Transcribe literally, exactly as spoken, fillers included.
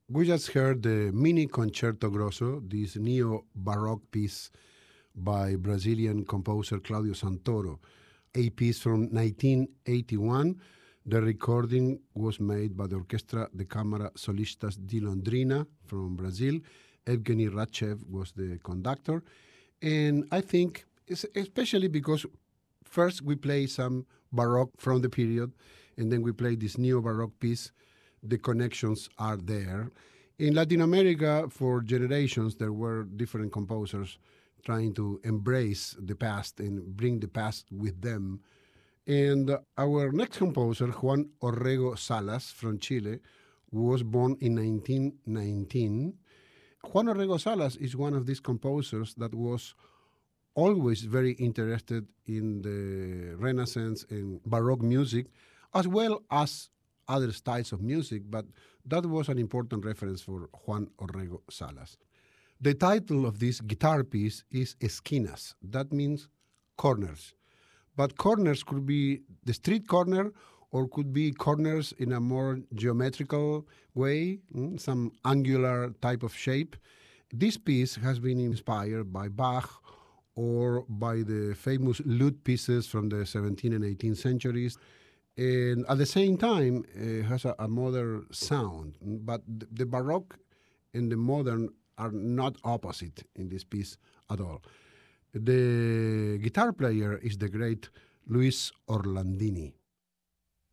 We just heard the Mini Concerto Grosso, this neo-Baroque piece by Brazilian composer Claudio Santoro, a piece from nineteen eighty-one. The recording was made by the Orchestra de Câmara Solistas di Londrina from Brazil. Evgeny Radchev was the conductor. And I think, especially because first we play some Baroque from the period, and then we play this neo-Baroque piece, the connections are there. In Latin America, for generations, there were different composers trying to embrace the past and bring the past with them. And our next composer, Juan Orrego Salas from Chile, was born in nineteen nineteen. Juan Orrego Salas is one of these composers that was always very interested in the Renaissance and Baroque music, as well as other styles of music, but that was an important reference for Juan Orrego Salas. The title of this guitar piece is Esquinas. That means corners. But corners could be the street corner or could be corners in a more geometrical way, mm, some angular type of shape. This piece has been inspired by Bach or by the famous lute pieces from the seventeenth and eighteenth centuries. And at the same time, it has a, a modern sound. But the, the Baroque and the modern are not opposite in this piece at all. The guitar player is the great Luis Orlandini.